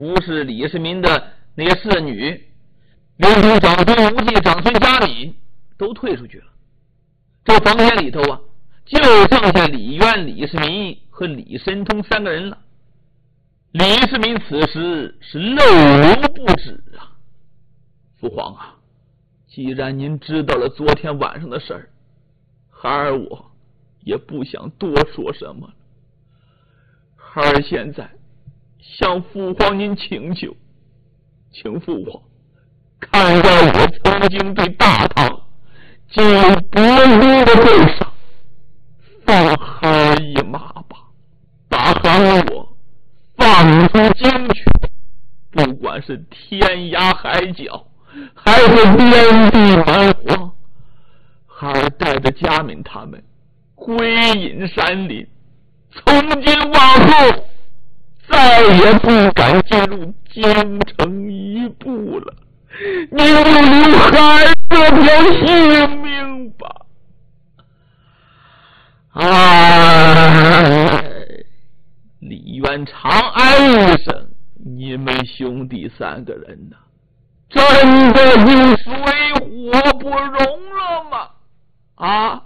不是李世民的那些侍女，连同长孙无忌、长孙嘉米都退出去了。这房间里头啊，就剩下李渊、李世民和李申通三个人了。李世民此时是泪流不止啊！父皇啊，既然您知道了昨天晚上的事儿，孩儿我也不想多说什么了。孩儿现在向父皇您请求，请父皇看在我曾经对大唐尽伯恩的份上，放孩儿一马吧，把孩儿我放出京去，不管是天涯海角还是遍地蛮荒，孩儿带着家民他们归隐山林，从今往后再也不敢进入京城一步了。您就留孩儿这条性命吧。李渊长哀一声，你们兄弟三个人呢，真的是水火不容了吗？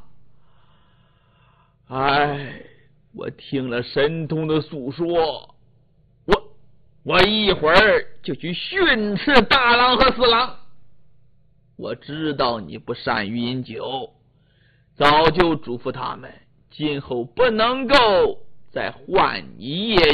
我听了神通的诉说，我一会儿就去训斥大郎和四郎。我知道你不善于饮酒，早就嘱咐他们今后不能够再换一夜